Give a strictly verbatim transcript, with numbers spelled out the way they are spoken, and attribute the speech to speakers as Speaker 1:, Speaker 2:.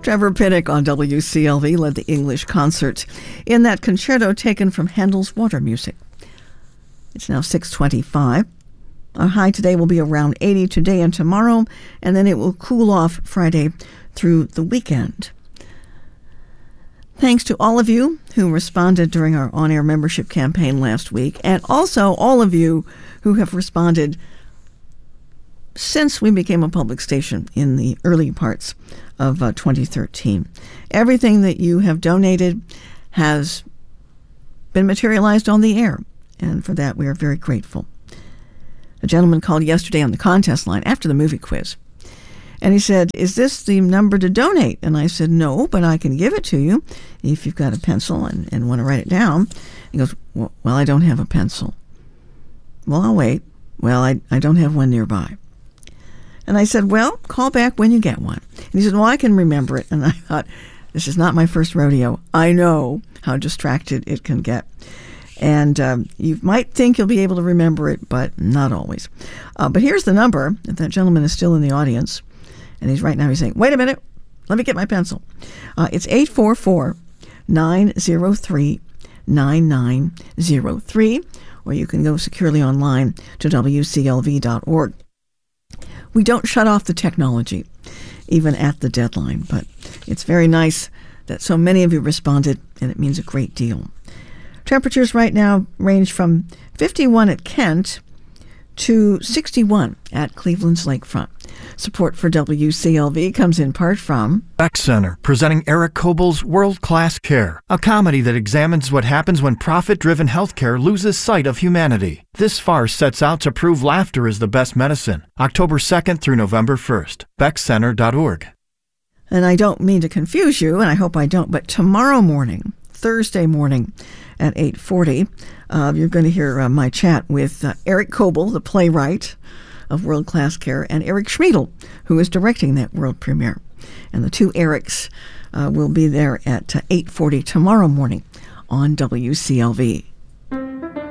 Speaker 1: Trevor Pinnock on W C L V led the English concert in that concerto taken from Handel's Water Music. It's now six twenty-five. Our high today will be around eighty today and tomorrow, and then it will cool off Friday through the weekend. Thanks to all of you who responded during our on-air membership campaign last week, and also all of you who have responded since we became a public station in the early parts of uh, twenty thirteen. Everything that you have donated has been materialized on the air, and for that we are very grateful. A gentleman called yesterday on the contest line after the movie quiz, and he said, "Is this the number to donate?" And I said, "No, but I can give it to you if you've got a pencil and, and want to write it down." He goes, well, well, I don't have a pencil. Well, I'll wait. Well, I, I don't have one nearby. And I said, well, call back when you get one. And he said, well, I can remember it. And I thought, this is not my first rodeo. I know how distracted it can get. And um, you might think you'll be able to remember it, but not always. Uh, but here's the number. If that gentleman is still in the audience, and he's right now, he's saying, wait a minute, let me get my pencil. Uh, it's eight four four, nine zero three, nine nine zero three, or you can go securely online to W C L V dot org. We don't shut off the technology, even at the deadline, but it's very nice that so many of you responded, and it means a great deal. Temperatures right now range from fifty-one at Kent to sixty-one at Cleveland's Lakefront. Support for W C L V comes in part from
Speaker 2: Beck Center, presenting Eric Kobel's World Class Care, a comedy that examines what happens when profit-driven healthcare loses sight of humanity. This farce sets out to prove laughter is the best medicine. October second through November first. beck center dot org.
Speaker 1: And I don't mean to confuse you, and I hope I don't, but tomorrow morning, Thursday morning at eight forty, uh, you're going to hear uh, my chat with uh, Eric Kobel, the playwright of World Class Care, and Eric Schmiedel, who is directing that world premiere. And the two Erics uh, will be there at uh, eight forty tomorrow morning on W C L V.